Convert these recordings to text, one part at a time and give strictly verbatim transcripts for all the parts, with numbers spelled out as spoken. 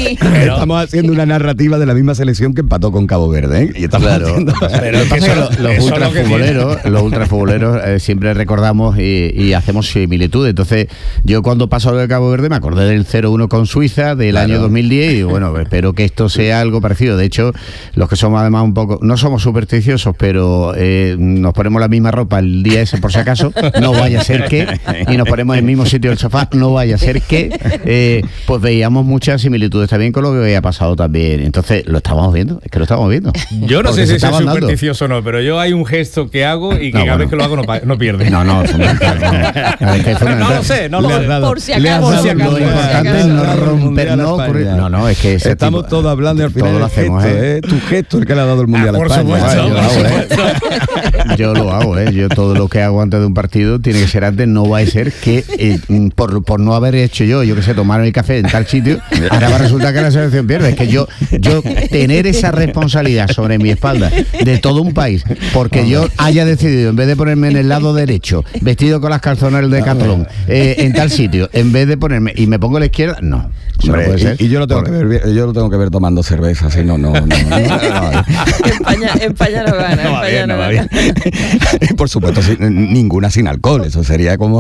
aquí. Pero, estamos haciendo una narrativa de la misma selección que empató con Cabo Verde, ¿eh? Y estamos claro. haciendo... Pero es que eso, los, los ultrafutboleros, los ultrafutboleros eh, siempre recordamos y, y hacemos similitudes. Entonces, yo cuando paso lo de Cabo Verde me acordé del cero uno con Suiza del claro. año dos mil diez y bueno, espero que esto sea algo parecido. De hecho, los que somos además un poco, no somos supersticiosos, pero eh, nos ponemos la misma ropa el día ese por si acaso, no vaya a ser que, y nos ponemos en el mismo sitio del sofá, no vaya a ser que, eh, pues veíamos muchas similitudes también con lo que había pasado también. Entonces, lo estábamos viendo, es que lo estábamos viendo. Yo no sé si soy supersticioso o no, pero yo hay un gesto que hago y que no, cada bueno. vez que lo hago no, no pierde. No, no, fundamental, no. Es que es fundamental. No lo sé, no lo sé. Por, por si acaso. Por si acaso. Lo importante es no romper, no ocurrir. No, no, es que estamos tipo, todos hablando y al final lo hacemos, gesto, ¿eh? Tu gesto el que le ha dado el Mundial ah, a España. Supuesto, yo, lo hago, ¿eh? yo lo hago, ¿eh? Yo todo lo que hago antes de un partido tiene que ser antes, no va a ser que eh, por, por no haber hecho yo, yo que sé, tomar el café en tal sitio, ahora va a resultar que la selección pierde. Es que yo, yo tener esa responsabilidad sobre mi espalda de todo un país, porque yo haya decidido, en vez de ponerme en el lado derecho, vestido con las calzonas del Decathlon, eh, en tal sitio, en vez de ponerme y me pongo a la izquierda, no. Hombre, no puede ser. Y, y yo lo tengo Por... que ver, yo lo tengo que ver tomando cerveza, así no, no, no. no, no, no, no. España, España no gana, no va bien, no va bien. Por supuesto, sin, ninguna sin alcohol, eso sería como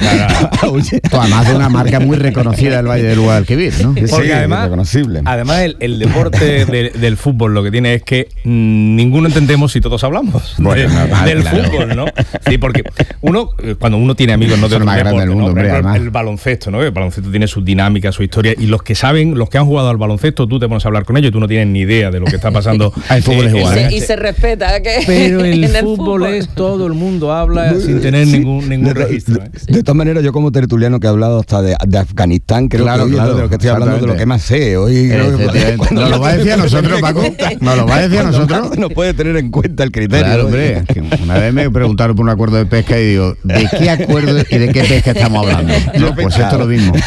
además de una marca muy reconocida del Valle del Guadalquivir, ¿no? Porque sí, además, reconocible. Además el, el deporte de, del fútbol lo que tiene es que mmm, ninguno entendemos si todos hablamos bueno, de, no, del claro. fútbol, ¿no? Sí, porque uno cuando uno tiene amigos no de otro deporte, del mundo, ¿no? hombre, el, el baloncesto, ¿no? El baloncesto tiene su dinámica, su historia y los que saben, los que han jugado al baloncesto, tú te pones a hablar con ellos, tú no tienes ni idea de lo que está pasando. El fútbol eh, es igual. Y se, y se respeta que pero el, en el fútbol, fútbol es todo el mundo habla sin tener sí, ningún ningún de, registro. De, ¿eh? de todas maneras, yo como tertuliano que he hablado hasta de, de Afganistán, creo claro, que claro, de lo que estoy hablando de lo que más sé. Hoy ¿nos lo va a decir a nosotros, Paco? ¿Nos lo va a decir a nosotros? No puede tener en cuenta el criterio. Claro, hombre. Una vez me preguntaron por un acuerdo de pesca y digo, ¿de qué acuerdo y de qué pesca estamos hablando? No, pues esto es lo mismo.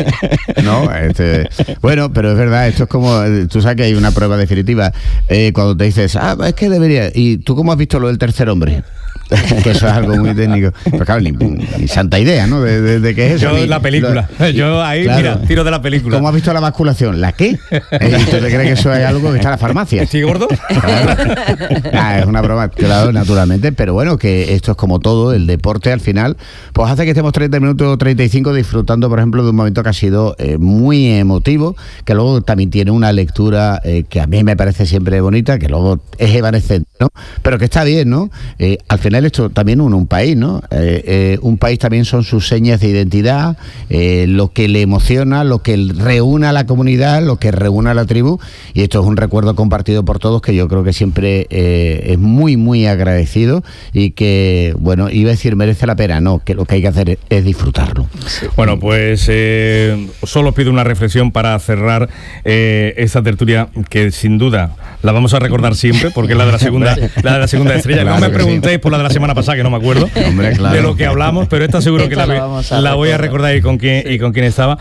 No, este, bueno, pero es verdad, esto es como, tú sabes que hay una prueba definitiva. Eh, cuando te dices, ah, es que debería. ¿Y tú cómo has visto lo del tercer hombre? Que eso es algo muy técnico. Pero claro, ni, ni santa idea, ¿no? De, de, de qué es eso. Yo ni, la película. Lo, yo ahí, claro, mira, tiro de la película. ¿Cómo has visto la basculación? ¿La qué? ¿Y tú te crees que eso es algo que está en la farmacia? ¿Estoy gordo? Claro. Ah, es una broma, claro, naturalmente. Pero bueno, que esto es como todo, el deporte al final, pues hace que estemos treinta minutos, treinta y cinco disfrutando, por ejemplo, de un momento que ha sido eh, muy emotivo, que luego también tiene una lectura eh, que a mí me parece siempre bonita, que luego es evanescente, ¿no? Pero que está bien, ¿no? Eh, al final esto también une un país, ¿no? Eh, eh, un país también son sus señas de identidad, eh, lo que le emociona, lo que reúne a la comunidad, lo que reúne a la tribu, y esto es un recuerdo compartido por todos que yo creo que siempre eh, es muy, muy agradecido y que, bueno, iba a decir merece la pena, no, que lo que hay que hacer es, es disfrutarlo. Bueno, pues eh, solo pido una reflexión para cerrar eh, esta tertulia que sin duda la vamos a recordar siempre porque es la de la segunda, la de la segunda estrella. Claro, no me preguntéis sí. por la de la semana pasada, que no me acuerdo Hombre, claro. de lo que hablamos, pero esta seguro que la, la, la voy a recordar y con quién, sí. y con quién estaba.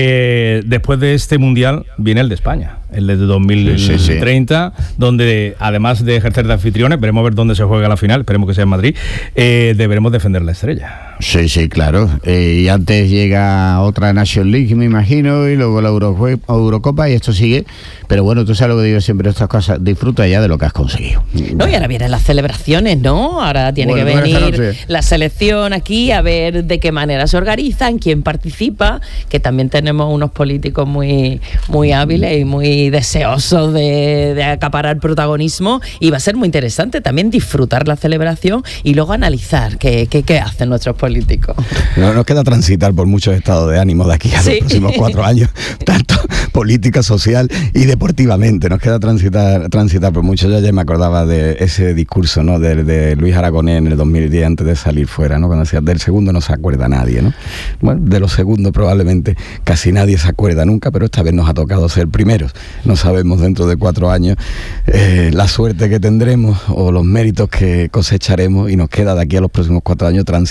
Eh, después de este mundial viene el de España, el de dos mil treinta, sí, sí, sí. donde además de ejercer de anfitriones, veremos a ver dónde se juega la final, esperemos que sea en Madrid, eh, deberemos defender la estrella. Sí, sí, claro. Eh, y antes llega otra Nation League, me imagino, y luego la Euro, Eurocopa, y esto sigue. Pero bueno, tú sabes lo que digo siempre de estas cosas, disfruta ya de lo que has conseguido. No, y ahora vienen las celebraciones, ¿no? Ahora tiene bueno, que venir la selección aquí a ver de qué manera se organizan, quién participa, que también tenemos unos políticos muy, muy hábiles y muy deseosos de, de acaparar protagonismo, y va a ser muy interesante también disfrutar la celebración y luego analizar qué, qué, qué hacen nuestros políticos. No, nos queda transitar por muchos estados de ánimo de aquí a sí. los próximos cuatro años, tanto política, social y deportivamente. Nos queda transitar transitar por mucho. Yo ayer me acordaba de ese discurso, ¿no? de, de Luis Aragonés en el dos mil diez antes de salir fuera, ¿no? Cuando decía, del segundo no se acuerda nadie, ¿no? Bueno, de los segundos probablemente casi nadie se acuerda nunca, pero esta vez nos ha tocado ser primeros. No sabemos dentro de cuatro años eh, la suerte que tendremos o los méritos que cosecharemos, y nos queda de aquí a los próximos cuatro años transitar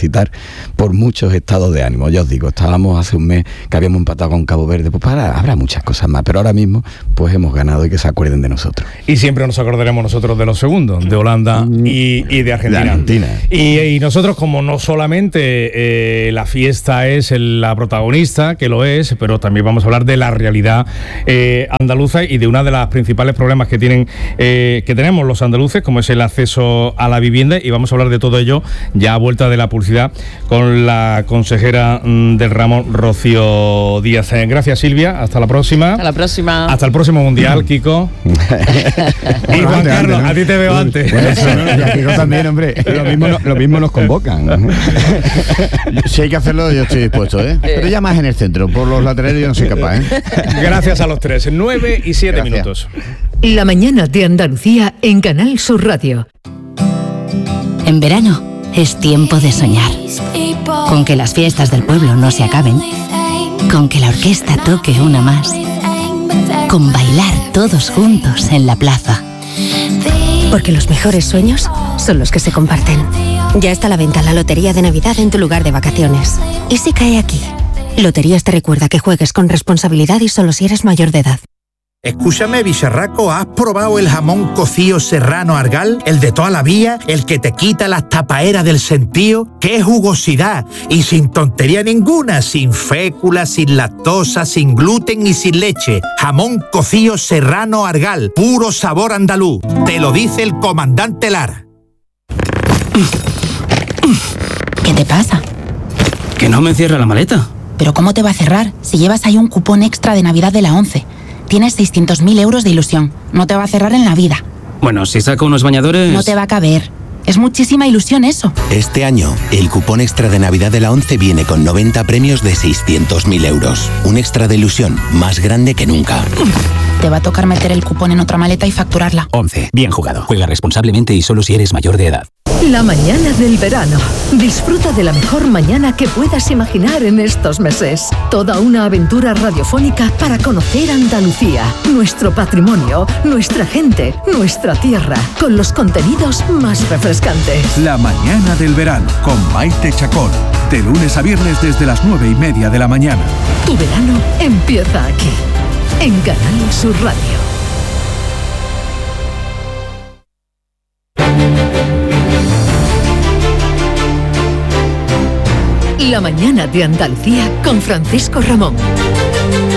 por muchos estados de ánimo. Ya os digo, estábamos hace un mes que habíamos empatado con Cabo Verde, pues para, habrá muchas cosas más, pero ahora mismo pues hemos ganado y que se acuerden de nosotros. Y siempre nos acordaremos nosotros de los segundos, de Holanda y, y de Argentina. De Argentina. Y, y nosotros, como no solamente eh, la fiesta es el, la protagonista, que lo es, pero también vamos a hablar de la realidad eh, andaluza y de una de las principales problemas que tienen eh, que tenemos los andaluces, como es el acceso a la vivienda, y vamos a hablar de todo ello ya a vuelta de la publicidad con la consejera mm, del ramo, Rocío Díaz. Gracias, Silvia, hasta la próxima. Hasta la próxima. Hasta el próximo Mundial, Kiko. Y Juan antes, Carlos, antes, ¿no? a ti te veo antes. Bueno, eso, ¿no? Y a Kiko también, hombre. Lo mismo, no, lo mismo nos convocan. Si hay que hacerlo, yo estoy dispuesto, ¿eh? Pero ya más en el centro, por los laterales yo no soy capaz, ¿eh? Gracias a los tres. Nueve y siete Gracias. minutos. La mañana de Andalucía en Canal Sur Radio. En verano es tiempo de soñar. Con que las fiestas del pueblo no se acaben. Con que la orquesta toque una más. Con bailar todos juntos en la plaza. Porque los mejores sueños son los que se comparten. Ya está a la venta la Lotería de Navidad en tu lugar de vacaciones. ¿Y si cae aquí? Loterías te recuerda que juegues con responsabilidad y solo si eres mayor de edad. Escúchame, bicharraco, ¿has probado el jamón cocido serrano Argal? El de toda la vida, el que te quita las tapaeras del sentío. ¡Qué jugosidad! Y sin tontería ninguna, sin fécula, sin lactosa, sin gluten y sin leche. Jamón cocido serrano Argal, puro sabor andaluz. Te lo dice el comandante Lara. ¿Qué te pasa? Que no me cierra la maleta. ¿Pero cómo te va a cerrar si llevas ahí un cupón extra de Navidad de la ONCE? Tienes seiscientos mil euros de ilusión. No te va a cerrar en la vida. Bueno, si saco unos bañadores... No te va a caber. Es muchísima ilusión eso. Este año, el cupón extra de Navidad de la ONCE viene con noventa premios de seiscientos mil euros. Un extra de ilusión más grande que nunca. Te va a tocar meter el cupón en otra maleta y facturarla. ONCE. Bien jugado. Juega responsablemente y solo si eres mayor de edad. La mañana del verano. Disfruta de la mejor mañana que puedas imaginar en estos meses. Toda una aventura radiofónica para conocer Andalucía, nuestro patrimonio, nuestra gente, nuestra tierra, con los contenidos más refrescantes. La mañana del verano con Maite Chacón. De lunes a viernes desde las nueve y media de la mañana. Tu verano empieza aquí, en Canal Sur Radio. La mañana de Andalucía con Francisco Ramón.